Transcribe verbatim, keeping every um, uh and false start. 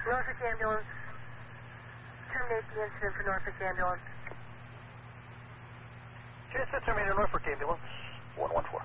Norfolk ambulance. Terminate the incident for Norfolk ambulance. Just terminated Norfolk ambulance, one one four.